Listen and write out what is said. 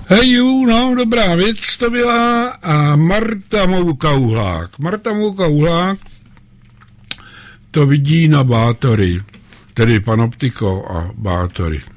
No, dobrá věc to byla. A Marta Mouka-Uhlák to vidí na Bátory, tedy Panoptiko a Bátory.